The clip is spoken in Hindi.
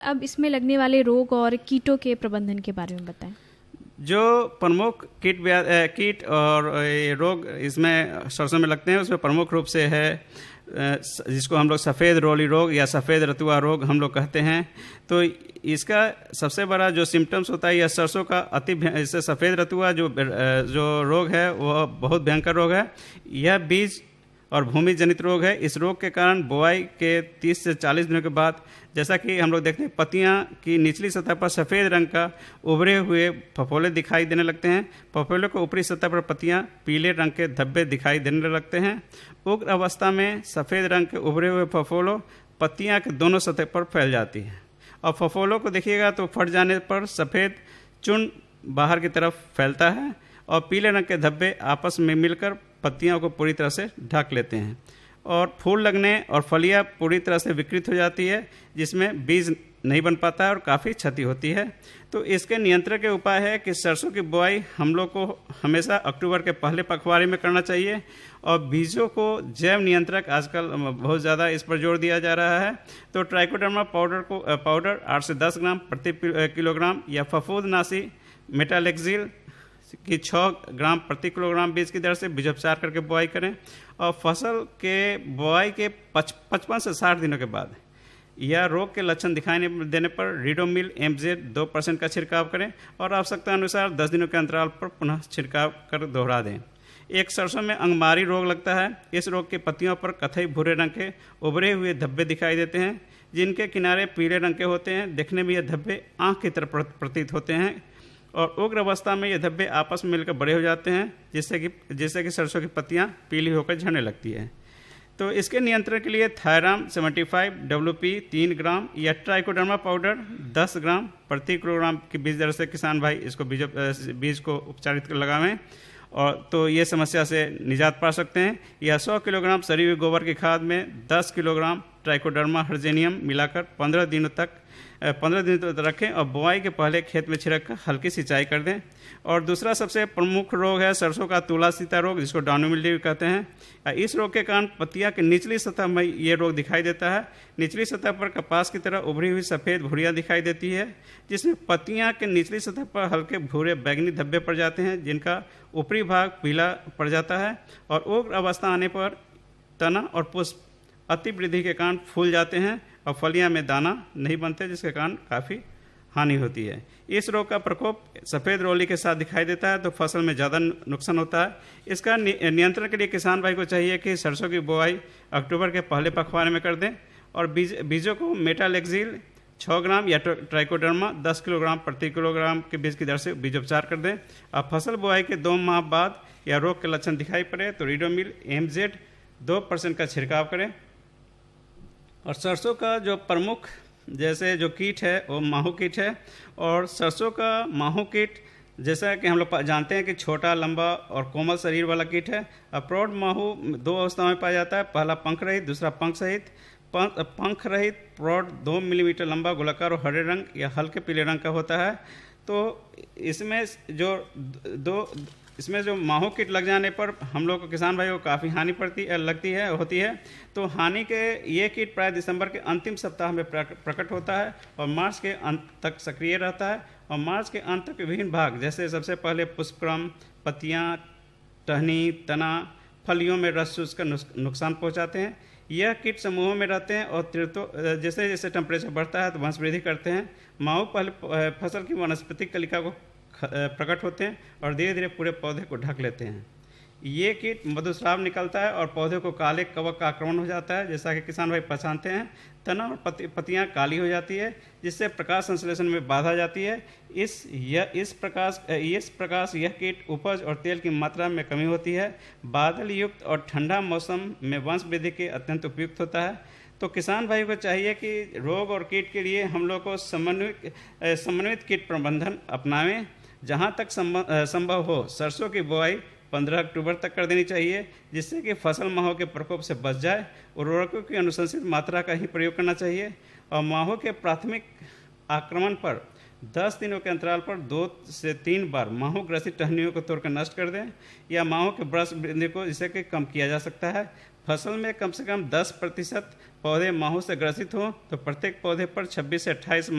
अब इसमें लगने वाले रोग और कीटों के प्रबंधन के बारे में बताएं। जो प्रमुख कीट और ये रोग इसमें सरसों में लगते हैं उसमें प्रमुख रूप से है जिसको हम लोग सफ़ेद रोली रोग या सफ़ेद रतुआ रोग हम लोग कहते हैं। तो इसका सबसे बड़ा जो सिम्टम्स होता है यह सरसों का इससे सफ़ेद रतुआ जो रोग है वह बहुत भयंकर रोग है। यह बीज और भूमि जनित रोग है। इस रोग के कारण बुआई के 30 से 40 दिनों के बाद जैसा कि हम लोग देखते हैं पत्तियां की निचली सतह पर सफ़ेद रंग का उभरे हुए फफोले दिखाई देने लगते हैं। फफोले को ऊपरी सतह पर पत्तियां पीले रंग के धब्बे दिखाई देने लगते हैं। उग्र अवस्था में सफ़ेद रंग के उभरे हुए फफोलों पत्तियां के दोनों सतह पर फैल जाती हैं और फफोलों को देखिएगा तो फट जाने पर सफ़ेद चूर्ण बाहर की तरफ फैलता है और पीले रंग के धब्बे आपस में मिलकर पत्तियों को पूरी तरह से ढक लेते हैं और फूल लगने और फलियां पूरी तरह से विकृत हो जाती है जिसमें बीज नहीं बन पाता है और काफ़ी क्षति होती है। तो इसके नियंत्रण के उपाय है कि सरसों की बुआई हम लोग को हमेशा अक्टूबर के पहले पखवाड़े में करना चाहिए और बीजों को जैव नियंत्रक आजकल बहुत ज़्यादा इस पर जोर दिया जा रहा है। तो ट्राइकोडर्मा पाउडर 8 से 10 ग्राम प्रति किलोग्राम या फफूंदनाशी मेटालेक्सिल कि 6 ग्राम प्रति किलोग्राम बीज की दर से बीजोपचार करके बुआई करें और फसल के बुआई के 55 से 60 दिनों के बाद या रोग के लक्षण दिखाई देने पर रीडोमिल MZ 2% का छिड़काव करें और आवश्यकता अनुसार 10 दिनों के अंतराल पर पुनः छिड़काव कर दोहरा दें। एक सरसों में अंगमारी रोग लगता है। इस रोग की पत्तियों पर कथई भूरे रंग के उभरे हुए धब्बे दिखाई देते हैं जिनके किनारे पीले रंग के होते हैं। देखने में ये धब्बे आँख की तरह प्रतीत होते हैं और उग्र अवस्था में ये धब्बे आपस में मिलकर बड़े हो जाते हैं जिससे कि सरसों की पत्तियां पीली होकर झड़ने लगती है। तो इसके नियंत्रण के लिए थायराम 75 WP 3 ग्राम या ट्राइकोडर्मा पाउडर 10 ग्राम प्रति किलोग्राम की बीज दर से किसान भाई इसको बीज को उपचारित कर लगावें और तो ये समस्या से निजात पा सकते हैं। या 100 किलोग्राम सड़ी हुई गोबर की खाद में 10 किलोग्राम ट्राइकोडर्मा हर्जेनियम मिलाकर 15 दिनों तक रखें और बुआई के पहले खेत में छिड़क कर हल्की सिंचाई कर दें। और दूसरा सबसे प्रमुख रोग है सरसों का तुला सीता रोग जिसको डाउनी मिल्ड्यू कहते हैं। इस रोग के कारण पत्तियां की निचली सतह में ये रोग दिखाई देता है। निचली सतह पर कपास की तरह उभरी हुई सफ़ेद भुरियाँ दिखाई देती है जिसमें पत्तियां के निचली सतह पर हल्के भूरे बैगनी धब्बे पड़ जाते हैं जिनका ऊपरी भाग पीला पड़ जाता है और उग्र अवस्था आने पर तना और पुष्प अति वृद्धि के कारण फूल जाते हैं और फलियां में दाना नहीं बनते जिसके कारण काफ़ी हानि होती है। इस रोग का प्रकोप सफ़ेद रोली के साथ दिखाई देता है तो फसल में ज़्यादा नुकसान होता है। इसका नियंत्रण के लिए किसान भाई को चाहिए कि सरसों की बुआई अक्टूबर के पहले पखवाड़े में कर दें और बीजों को मेटालेक्सिल 6 ग्राम या ट्राइकोडर्मा 10 किलोग्राम प्रति किलोग्राम के बीज की दर से बीजोपचार कर दें। अब फसल बुआई के 2 माह बाद या रोग के लक्षण दिखाई पड़े तो रीडोमिल MZ 2% का छिड़काव करें। और सरसों का जो प्रमुख जैसे जो कीट है वो माहू कीट है और सरसों का माहू कीट जैसा कि हम लोग जानते हैं कि छोटा लंबा और कोमल शरीर वाला कीट है। प्रौढ़ माहू 2 अवस्थाओं में पाया जाता है, पहला पंख रहित दूसरा पंख सहित। पंख रहित प्रौढ़ 2 मिलीमीटर लंबा गोलाकार और हरे रंग या हल्के पीले रंग का होता है। तो इसमें जो माहू कीट लग जाने पर हम लोग को किसान भाइयों को काफ़ी हानि होती है। तो हानि के ये कीट प्राय दिसंबर के अंतिम सप्ताह में प्रकट होता है और मार्च के अंत तक सक्रिय रहता है और मार्च के अंत तक विभिन्न भाग जैसे सबसे पहले पुष्पक्रम, पत्तियां, टहनी, तना, फलियों में रस चूस कर नुकसान पहुंचाते हैं। यह कीट समूहों में रहते हैं और जैसे जैसे टेम्परेचर बढ़ता है तो वंश वृद्धि करते हैं। माहू पहले फसल की वानस्पतिक कलिका को प्रकट होते हैं और धीरे धीरे पूरे पौधे को ढक लेते हैं। ये कीट मधुस्राव निकलता है और पौधे को काले कवक का आक्रमण हो जाता है जैसा कि किसान भाई पहचानते हैं। तना और पत्तियां काली हो जाती है जिससे प्रकाश संश्लेषण में बाधा जाती है। इस प्रकाश यह कीट उपज और तेल की मात्रा में कमी होती है। बादल युक्त और ठंडा मौसम में वंश वृद्धि के अत्यंत उपयुक्त होता है। तो किसान भाई को चाहिए कि रोग और कीट के लिए हम लोग को समन्वित कीट प्रबंधन अपनावें। जहाँ तक संभव हो सरसों की बुआई 15 अक्टूबर तक कर देनी चाहिए जिससे कि फसल माहू के प्रकोप से बच जाए। उर्वरकों की अनुशंसित मात्रा का ही प्रयोग करना चाहिए और माहू के प्राथमिक आक्रमण पर 10 दिनों के अंतराल पर 2 से 3 बार माहू ग्रसित टहनियों को तोड़कर नष्ट कर दें या माहू के ब्रश वृद्धि को इससे कि कम किया जा सकता है। फसल में कम से कम 10% पौधे माहों से ग्रसित हों तो प्रत्येक पौधे पर 26 से 28